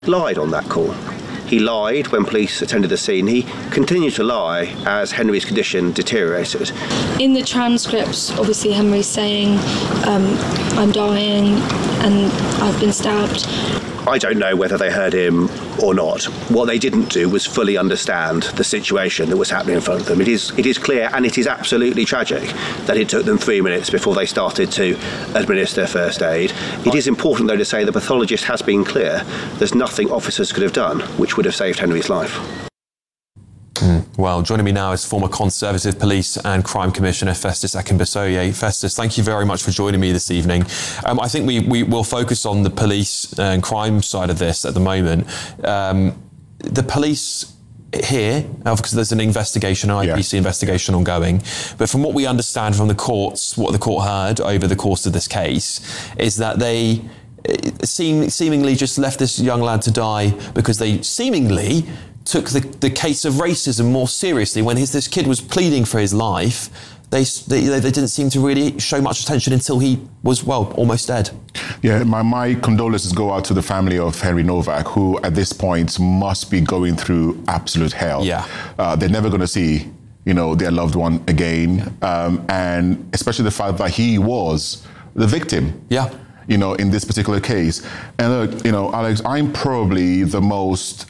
Lied on that call. He lied when police attended the scene. He continued to lie as Henry's condition deteriorated. In the transcripts, obviously Henry's saying, I'm dying and I've been stabbed. I don't know whether they heard him or not. What they didn't do was fully understand the situation that was happening in front of them. It is clear, and it is absolutely tragic, that it took them 3 minutes before they started to administer first aid. It is important, though, to say the pathologist has been clear. There's nothing officers could have done which would have saved Henry's life. Well, joining me now is former Conservative Police and Crime Commissioner Festus Akinbisoye. Festus, thank you very much for joining me this evening. I think we will focus on the police and crime side of this at the moment. The police here, because there's an investigation, an IPC investigation ongoing, but from what we understand from the courts, what the court heard over the course of this case, is that they seemingly just left this young lad to die because they seemingly took the case of racism more seriously. When this kid was pleading for his life, they didn't seem to really show much attention until he was, well, almost dead. Yeah, my condolences go out to the family of Henry Novak, who at this point must be going through absolute hell. Yeah. They're never going to see, their loved one again. And especially the fact that he was the victim. Yeah. In this particular case. And look, Alex, I'm probably the most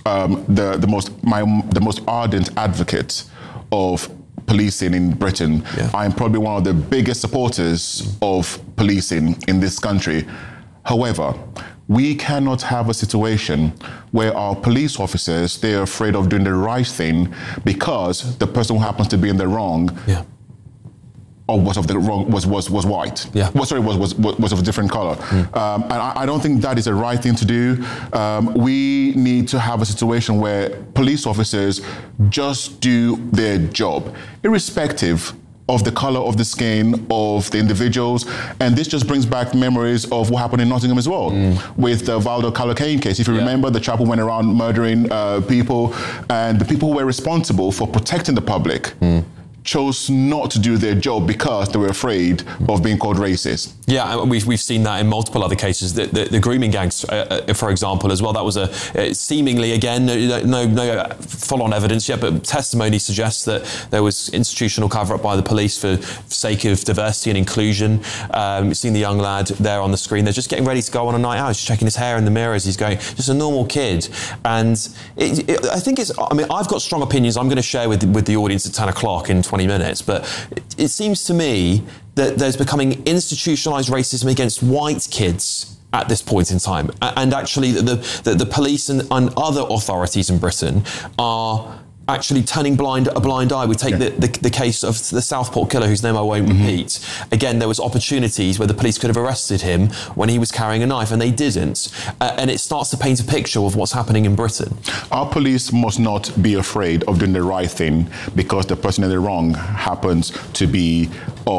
ardent advocate of policing in Britain. Yeah. I'm probably one of the biggest supporters of policing in this country. However, we cannot have a situation where our police officers, they're afraid of doing the right thing because the person who happens to be in the wrong or was of the wrong was white. Yeah. Was of a different color. And I don't think that is the right thing to do. We need to have a situation where police officers just do their job, irrespective of the color of the skin of the individuals. And this just brings back memories of what happened in Nottingham as well, with the Valdo Calocane case. If you remember, the chap who went around murdering people, and the people who were responsible for protecting the public chose not to do their job because they were afraid of being called racist. Yeah, we've seen that in multiple other cases. The grooming gangs, for example, as well. That was seemingly, again, no full-on evidence yet, but testimony suggests that there was institutional cover-up by the police for sake of diversity and inclusion. You've seen the young lad there on the screen. They're just getting ready to go on a night out. He's checking his hair in the mirror as he's going. Just a normal kid. And I think I've got strong opinions I'm going to share with the audience at 10 o'clock in 20 minutes, but it seems to me that there's becoming institutionalised racism against white kids at this point in time. And actually the police and other authorities in Britain are actually turning a blind eye. We take the case of the Southport killer, whose name I won't repeat. Again, there was opportunities where the police could have arrested him when he was carrying a knife, and they didn't. And it starts to paint a picture of what's happening in Britain. Our police must not be afraid of doing the right thing because the person in the wrong happens to be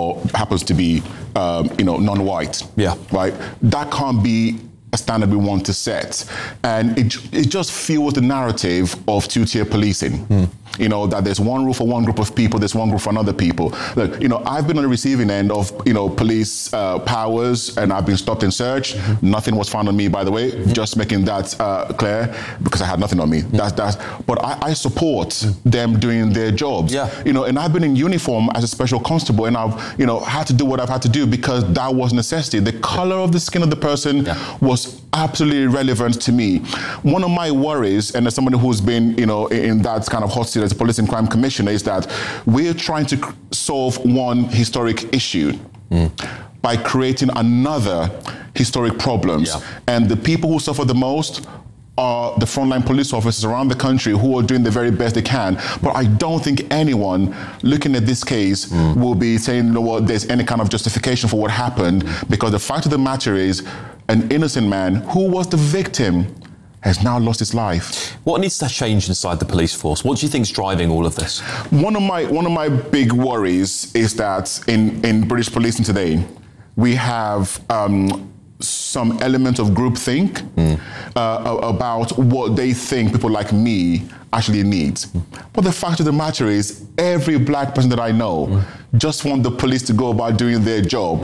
non-white. Yeah. Right? That can't be a standard we want to set. And it just fuels the narrative of two-tier policing. That there's one rule for one group of people, there's one group for another people. Look, I've been on the receiving end of, police powers, and I've been stopped and searched. Nothing was found on me, by the way, just making that clear, because I had nothing on me. But I support them doing their jobs. Yeah. And I've been in uniform as a special constable, and I've, had to do what I've had to do because that was necessity. The color of the skin of the person was absolutely irrelevant to me. One of my worries, and as somebody who's been, in that kind of hot seat as a police and crime commissioner, is that we're trying to solve one historic issue by creating another historic problems. Yeah. And the people who suffer the most are the frontline police officers around the country who are doing the very best they can. But I don't think anyone looking at this case will be saying, there's any kind of justification for what happened, because the fact of the matter is an innocent man who was the victim has now lost his life. What needs to change inside the police force? What do you think is driving all of this? One of my big worries is that in British policing today, we have some element of groupthink about what they think people like me actually need. But the fact of the matter is, every black person that I know just want the police to go about doing their job.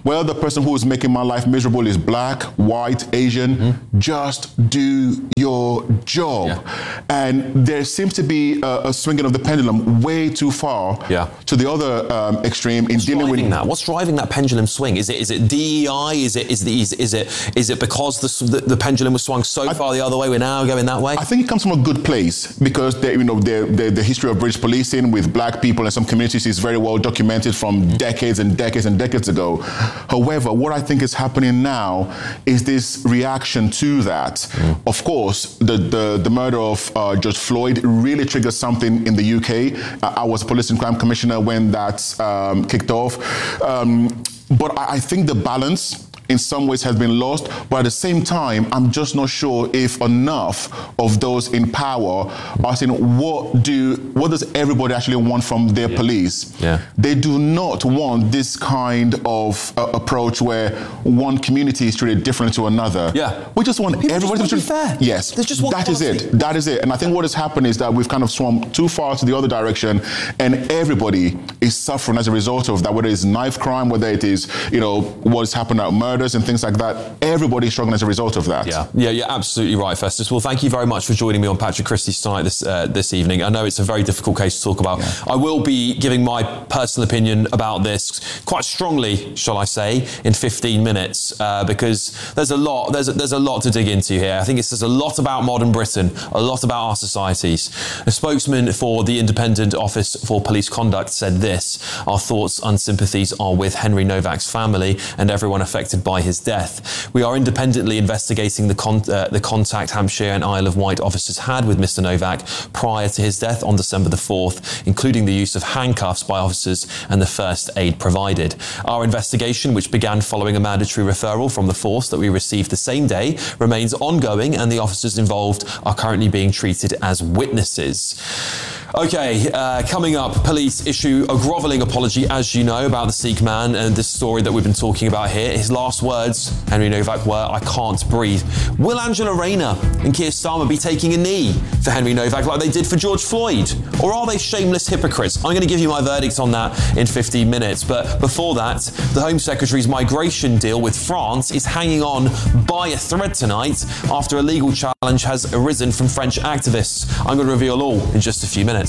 whether the person who is making my life miserable is black, white, Asian, just do your job. Yeah. And there seems to be a swinging of the pendulum way too far to the other extreme in dealing with that. What's driving that pendulum swing? Is it DEI? Is it because the pendulum was swung so far the other way? We're now going that way. I think it comes from a good place because the history of British policing with black people in some communities is very well documented from decades and decades and decades ago. However, what I think is happening now is this reaction to that. Of course, the murder of George Floyd really triggered something in the UK. I was police and crime commissioner when that kicked off. But I think the balance in some ways has been lost, but at the same time, I'm just not sure if enough of those in power are saying, what does everybody actually want from their police? Yeah. They do not want this kind of approach where one community is treated differently to another. Yeah. We just want everybody to be fair. Yes. That is it. That is it. And I think what has happened is that we've kind of swum too far to the other direction, and everybody is suffering as a result of that, whether it's knife crime, whether it is, what has happened at murders and things like that. Everybody's struggling as a result of that. Yeah, you're absolutely right, Festus. Well, thank you very much for joining me on Patrick Christie's tonight this evening. I know it's a very difficult case to talk about. Yeah. I will be giving my personal opinion about this quite strongly, shall I say, in 15 minutes, because there's a lot to dig into here. I think it says a lot about modern Britain, a lot about our societies. A spokesman for the Independent Office for Police Conduct said this: "Our thoughts and sympathies are with Henry Novak's family and everyone affected by his death. We are independently investigating the contact Hampshire and Isle of Wight officers had with Mr. Novak prior to his death on December the 4th, including the use of handcuffs by officers and the first aid provided. Our investigation, which began following a mandatory referral from the force that we received the same day, remains ongoing, and the officers involved are currently being treated as witnesses." Okay, coming up, police issue a grovelling apology, as you know, about the Sikh man and this story that we've been talking about here. His last words, Henry Novak, were, "I can't breathe." Will Angela Rayner and Keir Starmer be taking a knee for Henry Novak like they did for George Floyd? Or are they shameless hypocrites? I'm going to give you my verdict on that in 15 minutes. But before that, the Home Secretary's migration deal with France is hanging on by a thread tonight after a legal challenge has arisen from French activists. I'm going to reveal all in just a few minutes.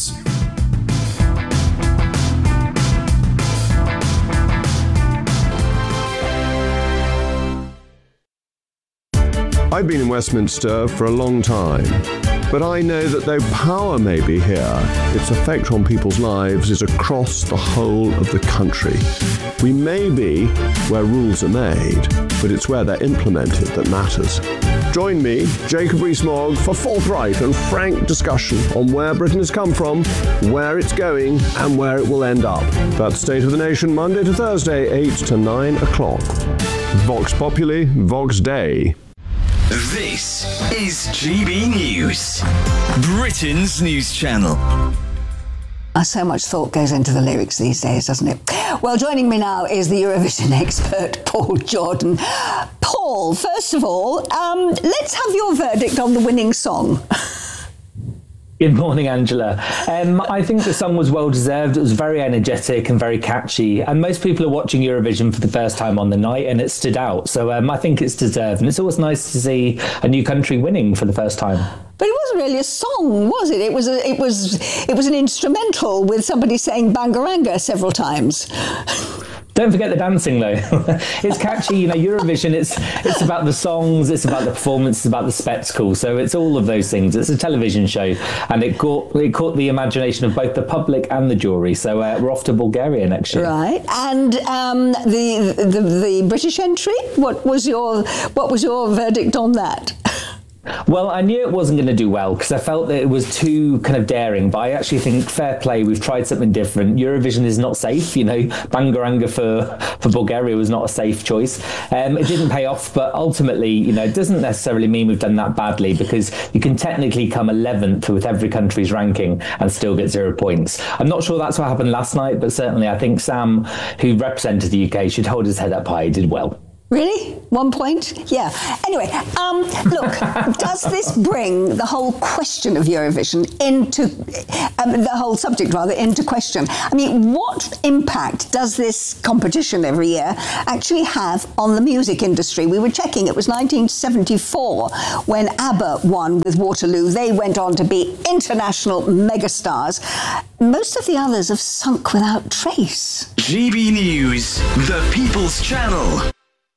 I've been in Westminster for a long time, but I know that though power may be here, its effect on people's lives is across the whole of the country. We may be where rules are made, but it's where they're implemented that matters. Join me, Jacob Rees-Mogg, for forthright and frank discussion on where Britain has come from, where it's going, and where it will end up. That's State of the Nation, Monday to Thursday, 8 to 9 o'clock. Vox Populi, Vox Dei. This is GB News, Britain's news channel. So much thought goes into the lyrics these days, doesn't it? Well, joining me now is the Eurovision expert, Paul Jordan. Paul, first of all, let's have your verdict on the winning song. Good morning, Angela. I think the song was well deserved. It was very energetic and very catchy. And most people are watching Eurovision for the first time on the night, and it stood out. So I think it's deserved. And it's always nice to see a new country winning for the first time. But it wasn't really a song, was it? It was an instrumental with somebody saying Bangaranga several times. Don't forget the dancing, though. It's catchy, Eurovision, it's about the songs, it's about the performance, it's about the spectacle. So it's all of those things. It's a television show, and it caught the imagination of both the public and the jury. So we're off to Bulgaria next year. Right. And the British entry, what was your verdict on that? Well, I knew it wasn't going to do well because I felt that it was too kind of daring, but I actually think fair play, we've tried something different. Eurovision is not safe, Bangaranga for Bulgaria was not a safe choice. It didn't pay off, but ultimately, it doesn't necessarily mean we've done that badly because you can technically come 11th with every country's ranking and still get 0 points. I'm not sure that's what happened last night, but certainly I think Sam, who represented the UK, should hold his head up high. He did well. Really? 1 point? Yeah. Anyway, look, does this bring the whole question of Eurovision into, the whole subject rather, into question? I mean, what impact does this competition every year actually have on the music industry? We were checking, it was 1974 when ABBA won with Waterloo. They went on to be international megastars. Most of the others have sunk without trace. GB News, the People's Channel.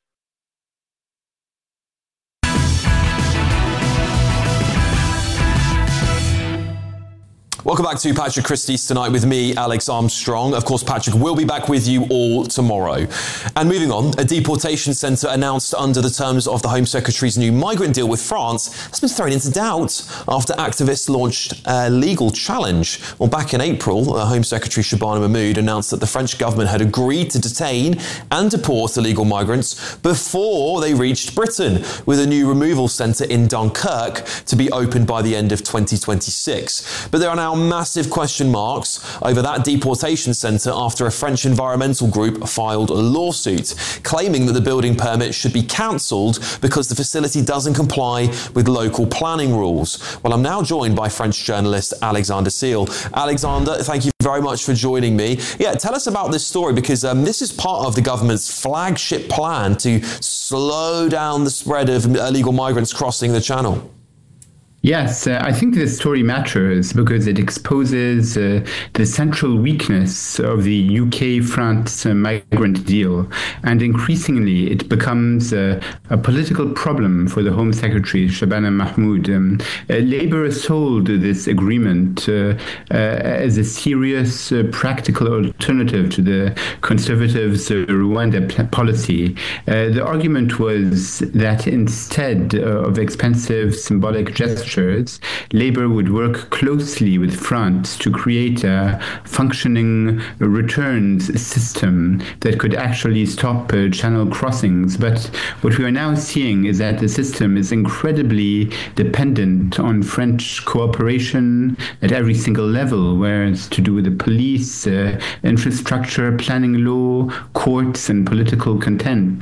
Welcome back to Patrick Christie's Tonight with me, Alex Armstrong. Of course, Patrick will be back with you all tomorrow. And moving on, a deportation centre announced under the terms of the Home Secretary's new migrant deal with France has been thrown into doubt after activists launched a legal challenge. Well, back in April, Home Secretary Shabana Mahmood announced that the French government had agreed to detain and deport illegal migrants before they reached Britain, with a new removal centre in Dunkirk to be opened by the end of 2026. But there are now massive question marks over that deportation centre after a French environmental group filed a lawsuit claiming that the building permit should be cancelled because the facility doesn't comply with local planning rules. Well, I'm now joined by French journalist Alexander Seal. Alexander, thank you very much for joining me. Yeah, tell us about this story, because this is part of the government's flagship plan to slow down the spread of illegal migrants crossing the Channel. Yes, I think this story matters because it exposes the central weakness of the UK-France migrant deal. And increasingly, it becomes a political problem for the Home Secretary, Shabana Mahmood. Labour sold this agreement as a serious, practical alternative to the Conservatives' Rwanda policy. The argument was that instead of expensive symbolic gestures, Labour would work closely with France to create a functioning returns system that could actually stop channel crossings. But what we are now seeing is that the system is incredibly dependent on French cooperation at every single level, where it's to do with the police, infrastructure, planning law, courts, and political consent.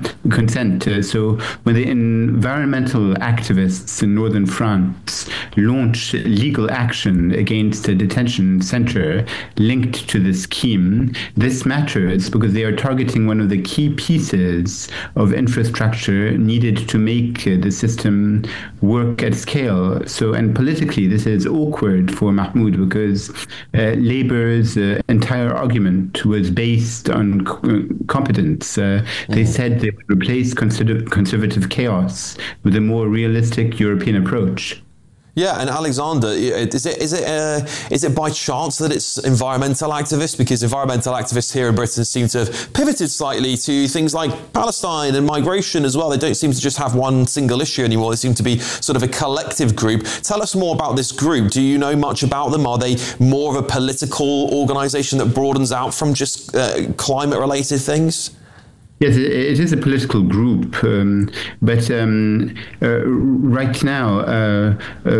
So when the environmental activists in northern France launch legal action against a detention center linked to the scheme, this matters because they are targeting one of the key pieces of infrastructure needed to make the system work at scale. So, and politically, this is awkward for Mahmoud because Labour's entire argument was based on competence. They said they would replace conservative chaos with a more realistic European approach. Yeah, and Alexander, is it by chance that it's environmental activists? Because environmental activists here in Britain seem to have pivoted slightly to things like Palestine and migration as well. They don't seem to just have one single issue anymore. They seem to be sort of a collective group. Tell us more about this group. Do you know much about them? Are they more of a political organisation that broadens out from just climate-related things? Yes, it is a political group, but right now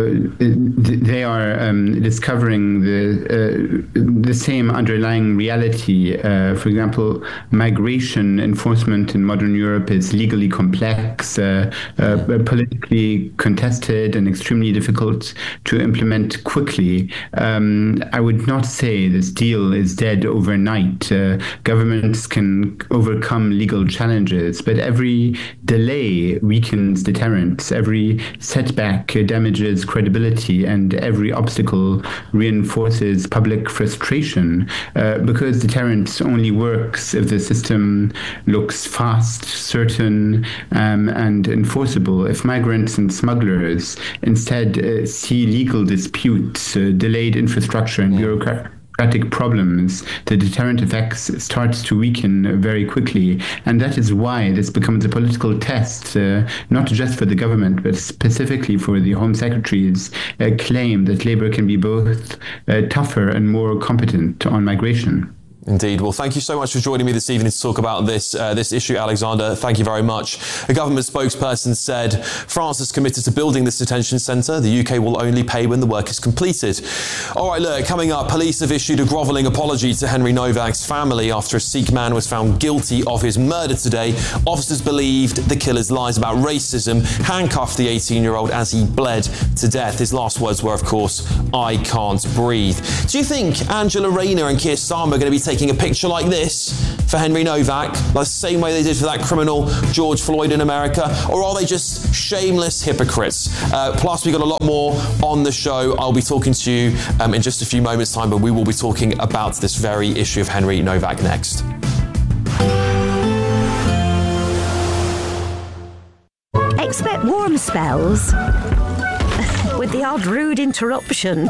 they are discovering the same underlying reality. For example, migration enforcement in modern Europe is legally complex, politically contested, and extremely difficult to implement quickly. I would not say this deal is dead overnight. Governments can overcome legal challenges, but every delay weakens deterrence, every setback damages credibility, and every obstacle reinforces public frustration, because deterrence only works if the system looks fast, certain, and enforceable. If migrants and smugglers instead see legal disputes, delayed infrastructure, and bureaucratic problems, the deterrent effects starts to weaken very quickly. And that is why this becomes a political test, not just for the government, but specifically for the Home Secretary's claim that Labour can be both tougher and more competent on migration. Indeed. Well, thank you so much for joining me this evening to talk about this issue, Alexander. Thank you very much. A government spokesperson said France is committed to building this detention centre. The UK will only pay when the work is completed. All right, look, coming up, police have issued a grovelling apology to Henry Novak's family after a Sikh man was found guilty of his murder today. Officers believed the killer's lies about racism, handcuffed the 18-year-old as he bled to death. His last words were, of course, "I can't breathe." Do you think Angela Rayner and Keir Starmer are going to be taking a picture like this for Henry Novak, like the same way they did for that criminal George Floyd in America? Or are they just shameless hypocrites? Plus, we've got a lot more on the show. I'll be talking to you in just a few moments' time, but we will be talking about this very issue of Henry Novak next. Expect warm spells with the odd rude interruption.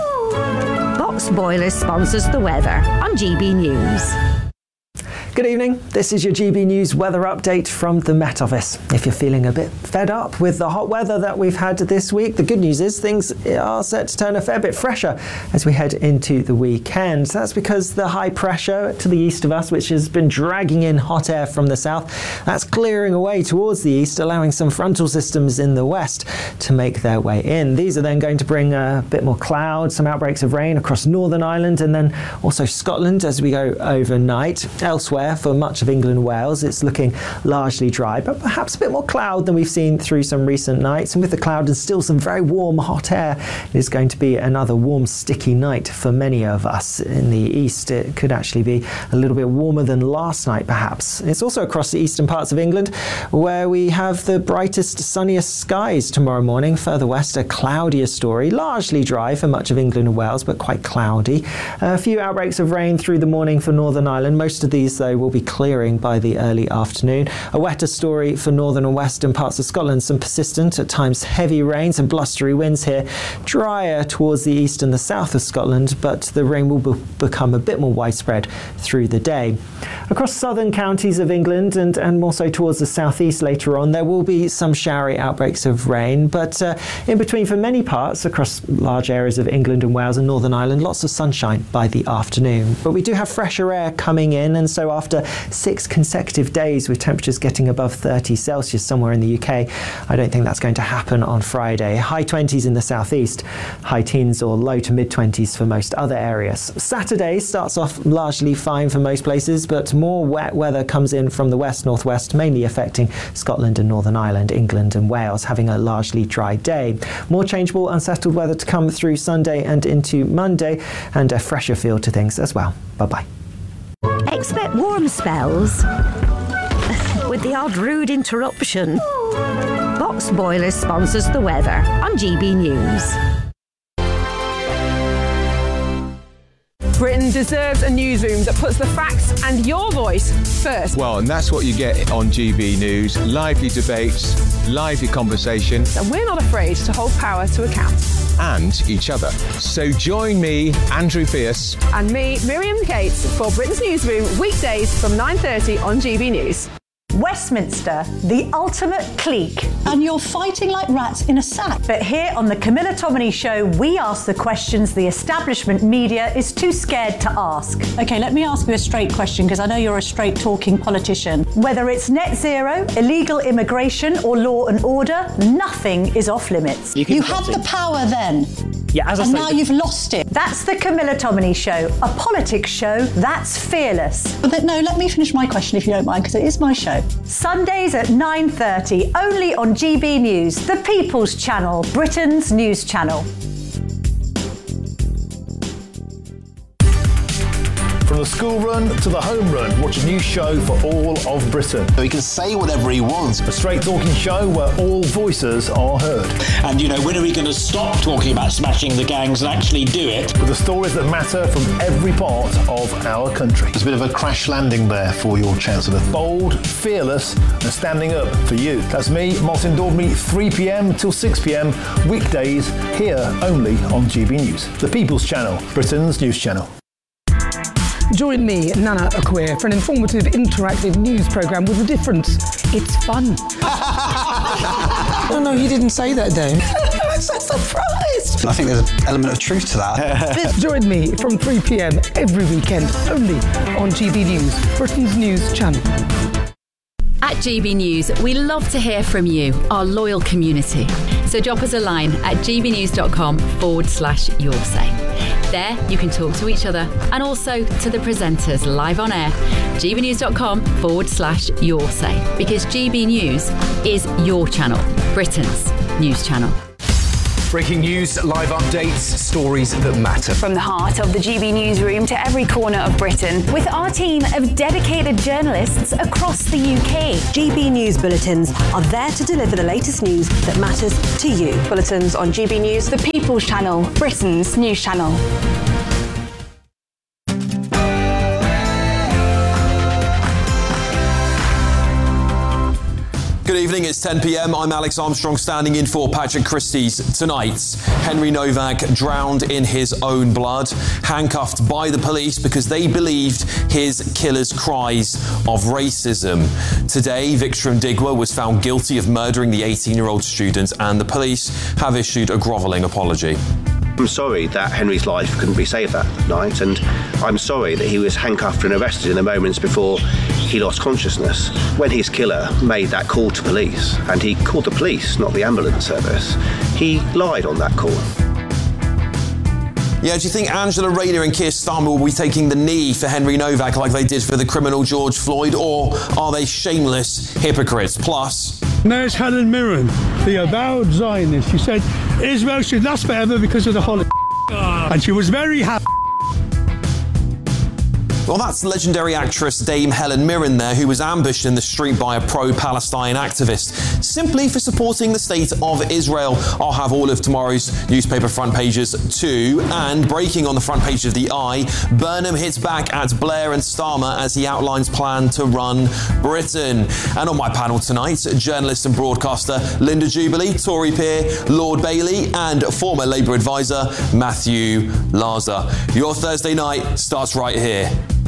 Box Boilers sponsors the weather on GB News. Good evening, this is your GB News weather update from the Met Office. If you're feeling a bit fed up with the hot weather that we've had this week, the good news is things are set to turn a fair bit fresher as we head into the weekend. That's because the high pressure to the east of us, which has been dragging in hot air from the south, that's clearing away towards the east, allowing some frontal systems in the west to make their way in. These are then going to bring a bit more cloud, some outbreaks of rain across Northern Ireland and then also Scotland as we go overnight. Elsewhere, for much of England and Wales, it's looking largely dry, but perhaps a bit more cloud than we've seen through some recent nights. And with the cloud and still some very warm, hot air, it is going to be another warm, sticky night for many of us. In the east, it could actually be a little bit warmer than last night, perhaps. It's also across the eastern parts of England where we have the brightest, sunniest skies tomorrow morning. Further west, a cloudier story, largely dry for much of England and Wales, but quite cloudy. A few outbreaks of rain through the morning for Northern Ireland. Most of these, though, will be clearing by the early afternoon. A wetter story for northern and western parts of Scotland. Some persistent, at times heavy rains and blustery winds here. Drier towards the east and the south of Scotland, but the rain will become a bit more widespread through the day. Across southern counties of England and more so towards the southeast later on, there will be some showery outbreaks of rain, but in between for many parts across large areas of England and Wales and Northern Ireland, lots of sunshine by the afternoon. But we do have fresher air coming in, and so after 6 consecutive days with temperatures getting above 30 Celsius somewhere in the UK, I don't think that's going to happen on Friday. High 20s in the southeast, high teens or low to mid 20s for most other areas. Saturday starts off largely fine for most places, but more wet weather comes in from the west-northwest, mainly affecting Scotland and Northern Ireland, England and Wales, having a largely dry day. More changeable, unsettled weather to come through Sunday and into Monday, and a fresher feel to things as well. Bye-bye. Expect warm spells with the odd rude interruption. Box Boilers sponsors the weather on GB News. Britain deserves a newsroom that puts the facts and your voice first. Well, and that's what you get on GB News. Lively debates, lively conversation. And we're not afraid to hold power to account. And each other. So join me, Andrew Pierce. And me, Miriam Cates, for Britain's Newsroom, weekdays from 9:30 on GB News. Westminster, the ultimate clique. And you're fighting like rats in a sack. But here on the Camilla Tominey Show, we ask the questions the establishment media is too scared to ask. OK, let me ask you a straight question, because I know you're a straight-talking politician. Whether it's net zero, illegal immigration or law and order, nothing is off limits. You had the power then. Yeah, as I and say, now you've lost it. That's the Camilla Tominey Show, a politics show that's fearless. But no, let me finish my question if you don't mind, because it is my show. Sundays at 9:30, only on GB News, the People's Channel, Britain's news channel. From the school run to the home run, watch a new show for all of Britain. So he can say whatever he wants. A straight talking show where all voices are heard. And, you know, when are we going to stop talking about smashing the gangs and actually do it? With the stories that matter from every part of our country. There's a bit of a crash landing there for your Chancellor. Bold, fearless and standing up for you. That's me, Martin Daubney, 3 p.m. till 6 p.m, weekdays, here only on GB News. The People's Channel, Britain's news channel. Join me, Nana Akua, for an informative, interactive news programme with a difference. It's fun. No, he didn't say that, Dave. I'm so surprised. I think there's an element of truth to that. Join me from 3 p.m. every weekend, only on GB News, Britain's news channel. At GB News, we love to hear from you, our loyal community. So drop us a line at gbnews.com/your say. There, you can talk to each other and also to the presenters live on air. gbnews.com/your say. Because GB News is your channel, Britain's news channel. Breaking news, live updates, stories that matter. From the heart of the GB newsroom to every corner of Britain, with our team of dedicated journalists across the UK. GB News Bulletins are there to deliver the latest news that matters to you. Bulletins on GB News, the People's Channel, Britain's news channel. Good evening, it's 10 p.m. I'm Alex Armstrong standing in for Patrick Christie's. Tonight, Henry Novak drowned in his own blood, handcuffed by the police because they believed his killer's cries of racism. Today, Vikram Digwa was found guilty of murdering the 18-year-old student, and the police have issued a grovelling apology. I'm sorry that Henry's life couldn't be saved that night, and I'm sorry that he was handcuffed and arrested in the moments before he lost consciousness. When his killer made that call to police, and he called the police, not the ambulance service, he lied on that call. Yeah, do you think Angela Rayner and Keir Starmer will be taking the knee for Henry Novak like they did for the criminal George Floyd, or are they shameless hypocrites? Plus, there's Helen Mirren, the avowed Zionist. She said Israel should last forever because of the Holocaust. And she was very happy. Well, that's legendary actress Dame Helen Mirren there, who was ambushed in the street by a pro-Palestine activist, simply for supporting the state of Israel. I'll have all of tomorrow's newspaper front pages too. And breaking on the front page of The Eye, Burnham hits back at Blair and Starmer as he outlines plan to run Britain. And on my panel tonight, journalist and broadcaster Linda Jubilee, Tory peer Lord Bailey, and former Labour advisor Matthew Laza. Your Thursday night starts right here.